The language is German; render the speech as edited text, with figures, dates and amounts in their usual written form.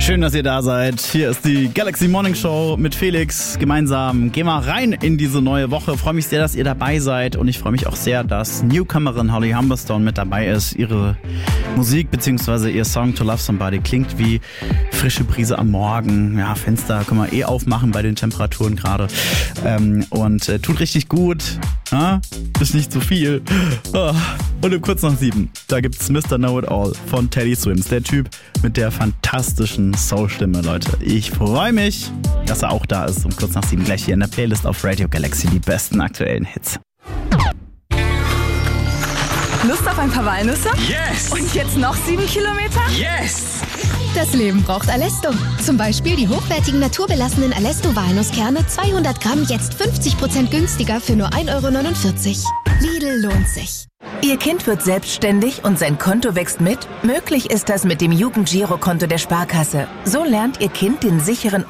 Schön, dass ihr da seid. Hier ist die Galaxy Morning Show mit Felix. Gemeinsam gehen wir rein in diese neue Woche. Freue mich sehr, dass ihr dabei seid. Und ich freue mich auch sehr, dass Newcomerin Holly Humberstone mit dabei ist. Ihre Musik bzw. ihr Song To Love Somebody klingt wie frische Brise am Morgen. Ja, Fenster können wir aufmachen bei den Temperaturen gerade. Und tut richtig gut. Ja? Ist nicht zu viel. Und um kurz nach 7, da gibt's Mr. Know-It-All von Teddy Swims. Der Typ mit der fantastischen Soul-Stimme, Leute. Ich freue mich, dass er auch da ist. Um kurz nach 7 gleich hier in der Playlist auf Radio Galaxy die besten aktuellen Hits. Lust auf ein paar Walnüsse? Yes! Und jetzt noch 7 Kilometer? Yes! Das Leben braucht Allesto. Zum Beispiel die hochwertigen naturbelassenen Allesto-Walnusskerne 200 Gramm jetzt 50% günstiger für nur 1,49 €. Lidl lohnt sich. Ihr Kind wird selbstständig und sein Konto wächst mit? Möglich ist das mit dem Jugendgirokonto der Sparkasse. So lernt Ihr Kind den sicheren